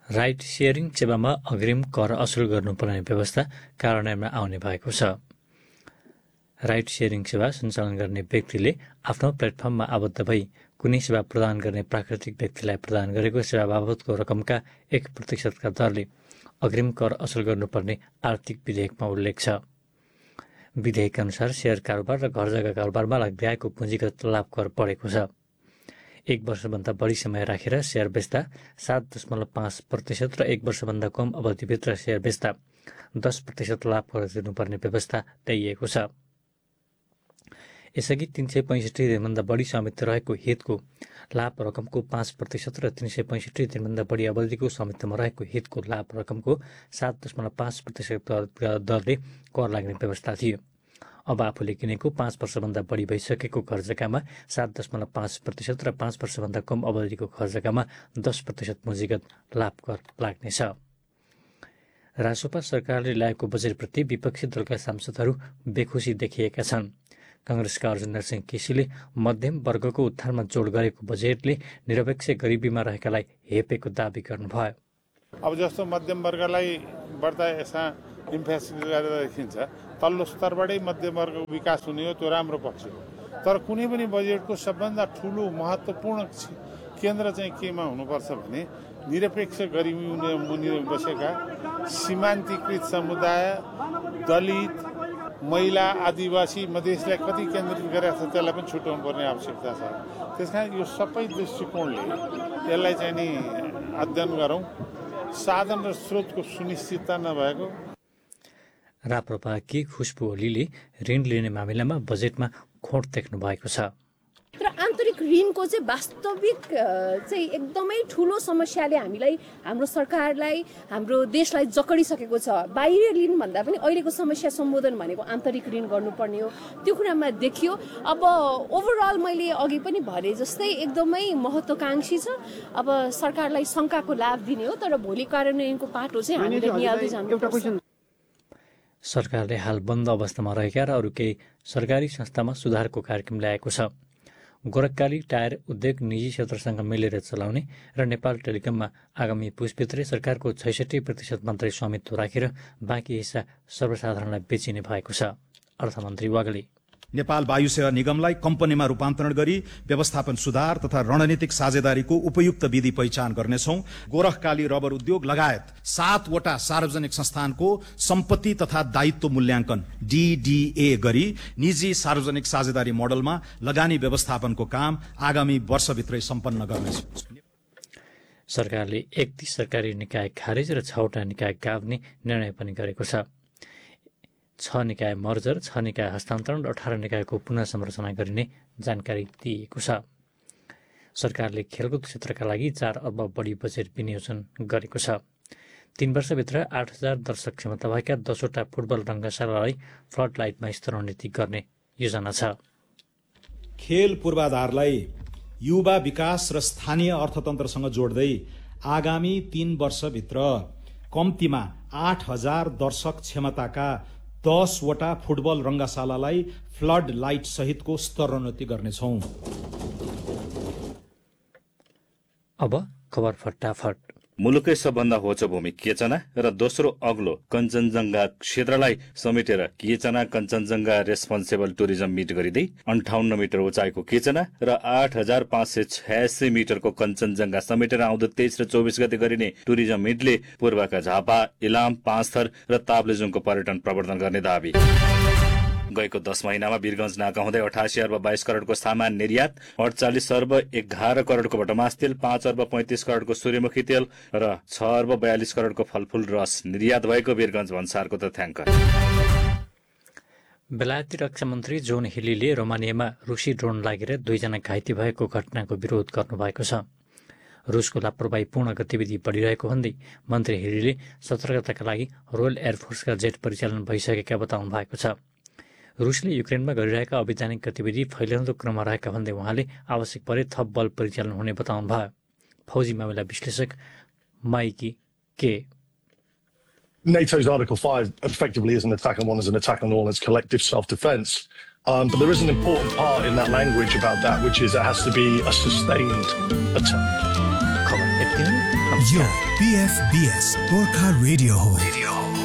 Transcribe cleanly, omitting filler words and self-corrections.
Ride sharing सेवामा अग्रिम कर असुल गर्नुपर्ने व्यवस्था कार्यान्वयनमा आउने भएको छ। राइड सेयरिङ सेवा सञ्चालन गर्ने व्यक्तिले आफ्नो प्लेटफर्ममा आबद्ध भई कुनै सेवा प्रदान गर्ने प्राकृतिक व्यक्तिलाई प्रदान गरेको सेवा बाबतको रकमका 1% का दरले अग्रिम कर असुल गर्नुपर्ने आर्थिक विधेयकमा उल्लेख छ। विधेयक अनुसार शेयर कारोबार र घर जग्गा कारोबारमा लाग्दै पुँजीगत लाभ कर बढेको छ। 1 वर्षभन्दा बढी समय राखेर शेयर बेच्दा 7.5% र 1 वर्षभन्दा कम अवधिभित्र शेयर बेच्दा 10% लाभ कर दिनुपर्ने व्यवस्था ल्याइएको छ। यसअघि 365 दिनभन्दा बढी स्वामित्व रहेको हितको लाभ रकमको 5% र 365 दिनभन्दा बढी अवधिको स्वामित्वमा रहेको हितको लाभ रकमको 7.5% दरले कर लाग्ने व्यवस्था थियो। अब आफूले किनेको 5 वर्षभन्दा बढी भइसकेको घर जग्गामा 7.5% र 5 वर्षभन्दा कम अवधिको घर जग्गामा 10% पुँजीगत लाभ कर लाग्नेछ। रासोपा सरकारले ल्याएको बजेटप्रति विपक्षी दलका सांसदहरू बेखुसी देखिएका छन्। कांग्रेसका अर्जुन नरसिंह केसीले मध्यम वर्गको उत्थानमा जोड गरेको बजेटले निरपेक्ष गरिबीमा रहेकालाई हेपेको दाबी गर्नुभयो। अब जस्तो मध्यम वर्गलाई बढ्ता यसमा इम्फेसिस गरेर देखिन्छ, तल्लो स्तरबाटै मध्यम वर्गको विकास हुने हो, त्यो राम्रो पक्ष हो। तर कुनै पनि बजेटको सबभन्दा ठुलो महत्त्वपूर्ण केन्द्र चाहिँ केमा हुनुपर्छ भने निरपेक्ष गरिबी मुनि बसेका सीमान्तकृत समुदाय, दलित, महिला, आदिवासी, मधेसलाई कति केन्द्रित गरेका छ त्यसलाई पनि छुट्याउनु पर्ने आवश्यकता छ। त्यसकारण यो सबै दृष्टिकोणले यसलाई चाहिँ नि अध्ययन गरौँ। साधन र स्रोतको सुनिश्चितता नभएको। राप्रपाकी खुशबु ओलीले ऋण लिने मामिलामा बजेटमा खोट देख्नु भएको छ। तर आन्तरिक ऋणको चाहिँ वास्तविक चाहिँ एकदमै ठुलो समस्याले हामीलाई, हाम्रो सरकारलाई, हाम्रो देशलाई जकडिसकेको छ। बाहिर ऋण भन्दा पनि अहिलेको समस्या सम्बोधन भनेको आन्तरिक ऋण गर्नुपर्ने हो, त्यो कुरामा देखियो। अब ओभरअल मैले अघि पनि भने जस्तै एकदमै महत्त्वकांक्षी छ। अब सरकारलाई शङ्काको लाभ दिने हो, तर भोलि कार्यान्वयनको पाटो चाहिँ हामीले निहाल्दै जानुपर्छ। सरकारले हाल बन्द अवस्थामा रहेका र अरू केही सरकारी संस्थामा सुधारको कार्यक्रम ल्याएको छ। गोरखकाली टायर उद्योग निजी क्षेत्रसँग मिलेर चलाउने र नेपाल टेलिकममा आगामी पुसभित्रै सरकारको 66% मात्रै स्वामित्व राखेर बाँकी हिस्सा सर्वसाधारणलाई बेचिने भएको छ। अर्थमन्त्री वाग्ले नेपाल वायु सेवा निगमलाई कम्पनीमा रूपान्तरण गरी व्यवस्थापन सुधार तथा रणनीतिक साझेदारीको उपयुक्त विधि पहिचान गर्नेछौं। गोरखकाली रबर उद्योग लगायत 7 वटा सार्वजनिक संस्थानको सम्पत्ति तथा दायित्व मूल्याङ्कन DDA गरी निजी सार्वजनिक साझेदारी मोडलमा लगानी व्यवस्थापनको काम आगामी वर्षभित्रै सम्पन्न गर्नेछौं। सरकारले 31 सरकारी निकाय खारेज र 6 वटा निकाय गाभ्ने निर्णय पनि गरेको छ। 6 निकाय मर्जर, 6 निकाय हस्तान्तरण र 18 निकायको पुनः संरचना गरिने जानकारी दिएको छ। सरकारले खेलकुद क्षेत्रका लागि 4 अर्ब बढी बजेट विनियोजन गरेको छ। 3 वर्षभित्र 8000 दर्शक क्षमता भएका 10 वटा फुटबल रङ्गशालालाई फ्लड लाइटमा स्तरोन्नति गर्ने योजना छ। खेल पूर्वाधारलाई युवा विकास र स्थानीय अर्थतन्त्रसँग जोड्दै आगामी 3 वर्षभित्र कम्तीमा 8000 दर्शक क्षमताका 10 वटा फुटबल रङ्गशालालाई फ्लड लाइट सहितको स्तरोन्नति गर्नेछौं। अब खबर फटाफट। मुलुकै सबभन्दा होचो भूमि केचना र दोस्रो अग्लो कञ्चनजङ्घा क्षेत्रलाई समेटेर केचना कञ्चनजङ्घा रेस्पोन्सिबल टुरिज्म मिट गरिँदै 58 मिटर उचाइको केचना र 8586 मिटरको कञ्चनजङ्घा समेटेर आउँदो 23 र 24 गते गरिने टुरिज्म मिटले पूर्वका झापा, इलाम, पाँचथर र ताप्लेजुङको पर्यटन प्रवर्धन गर्ने दावी। गएको 10 महिनामा वीरगञ्ज नाका हुँदै 88 अर्ब 22 करोडको सामान निर्यात, 48 अर्ब 11 करोडको भटमास तेल, 5 अर्ब 35 करोडको सूर्यमुखी तेल र 6 अर्ब 42 करोडको फलफूल रस निर्यात भएको वीरगञ्ज भन्सारको तथ्याङ्क। बेलायती रक्षा मन्त्री जोन हिलीले रोमानियामा रुसी ड्रोन लागेर 2 जना घाइते भएको घटनाको विरोध गर्नुभएको छ। रुसको लापरवाहीपूर्ण गतिविधि बढिरहेको भन्दै मन्त्री हिलीले सतर्कताका लागि रोयल एयरफोर्सका जेट परिचालन भइसकेका बताउनु भएको छ। रुसले युक्रेनमा गरिरहेका अवैधानिक गतिविधि फैलिँदो क्रममा रहेका भन्दै उहाँले आवश्यक परे थप बल परिचालन हुने बताउनु भयो। फौजी मामिला विश्लेषक माइकी के NATO's Article 5 effectively is an attack on one as an attack on all. It's collective self-defense. But there is an important part in that language about that, which is it has to be a sustained attack. खबर बिदा दिनु यो PFBS Gorkha radio हो